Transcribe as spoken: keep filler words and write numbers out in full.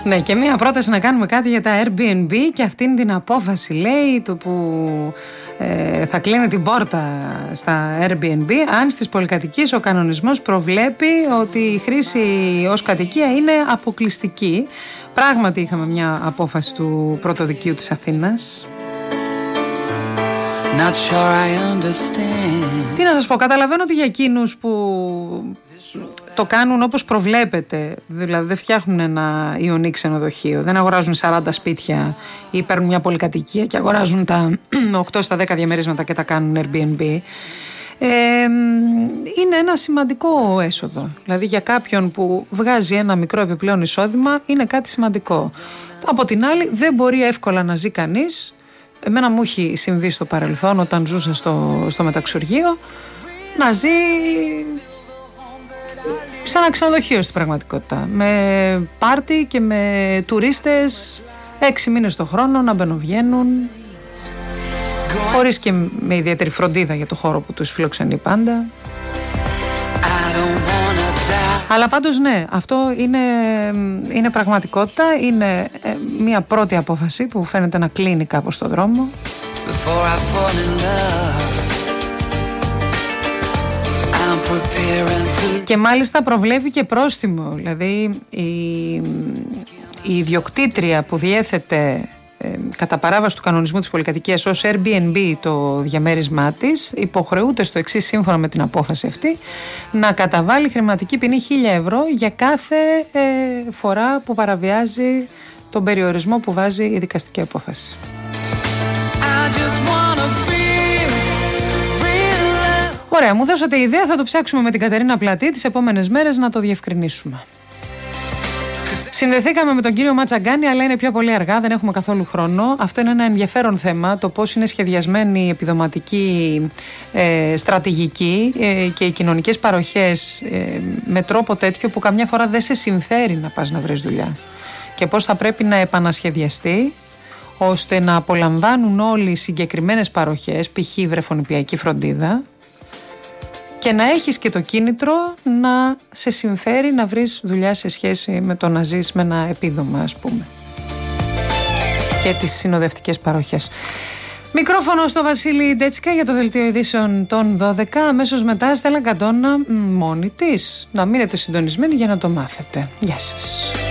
Ναι, και μία πρόταση να κάνουμε κάτι για τα Airbnb και αυτήν την απόφαση, λέει, το που ε, θα κλείνει την πόρτα στα Airbnb αν στις πολυκατοικίες ο κανονισμός προβλέπει ότι η χρήση ως κατοικία είναι αποκλειστική. Πράγματι είχαμε μια απόφαση του Πρωτοδικείου της Αθήνας. Not sure I understand. Τι να σας πω, καταλαβαίνω ότι για εκείνους που το κάνουν όπως προβλέπεται, δηλαδή δεν φτιάχνουν ένα ιονί ξενοδοχείο, δεν αγοράζουν σαράντα σπίτια ή παίρνουν μια πολυκατοικία και αγοράζουν τα οκτώ στα δέκα διαμερίσματα και τα κάνουν Airbnb. Ε, είναι ένα σημαντικό έσοδο. Δηλαδή για κάποιον που βγάζει ένα μικρό επιπλέον εισόδημα είναι κάτι σημαντικό. Από την άλλη δεν μπορεί εύκολα να ζει κανείς. Εμένα μου έχει συμβεί στο παρελθόν όταν ζούσα στο, στο μεταξουργείο να ζει σε ένα ξενοδοχείο στην πραγματικότητα, με πάρτι και με τουρίστες έξι μήνες το χρόνο να μπαινοβγαίνουν, χωρίς και με ιδιαίτερη φροντίδα για το χώρο που τους φιλοξενεί πάντα. Αλλά πάντως ναι, αυτό είναι, είναι πραγματικότητα, είναι ε, μια πρώτη απόφαση που φαίνεται να κλείνει κάπως στον δρόμο. Και μάλιστα προβλέπει και πρόστιμο, δηλαδή η, η ιδιοκτήτρια που διέθετε ε, κατά παράβαση του κανονισμού της πολυκατοικίας ως Airbnb το διαμέρισμά της υποχρεούται στο εξής, σύμφωνα με την απόφαση αυτή, να καταβάλει χρηματική ποινή χίλια ευρώ για κάθε ε, φορά που παραβιάζει τον περιορισμό που βάζει η δικαστική απόφαση. Ωραία, μου δώσατε ιδέα, θα το ψάξουμε με την Κατερίνα Πλατή τις επόμενες μέρες να το διευκρινίσουμε. Συνδεθήκαμε με τον κύριο Ματσαγκάνη, αλλά είναι πια πολύ αργά, δεν έχουμε καθόλου χρόνο. Αυτό είναι ένα ενδιαφέρον θέμα, το πώς είναι σχεδιασμένη η επιδοματική ε, στρατηγική ε, και οι κοινωνικές παροχές ε, με τρόπο τέτοιο που καμιά φορά δεν σε συμφέρει να πας να βρεις δουλειά. Και πώς θα πρέπει να επανασχεδιαστεί ώστε να απολαμβάνουν όλοι οι συγκεκριμένες παροχές, π.χ. βρεφονιπιακή φροντίδα, και να έχεις και το κίνητρο να σε συμφέρει να βρεις δουλειά σε σχέση με το να ζεις με ένα επίδομα, ας πούμε, και τις συνοδευτικές παροχές. Μικρόφωνο στο Βασίλη Ντέτσικα για το δελτίο ειδήσεων των δώδεκα. Αμέσως μετά Στέλλα Καντώνα μόνη της. Να μείνετε συντονισμένοι για να το μάθετε. Γεια σας.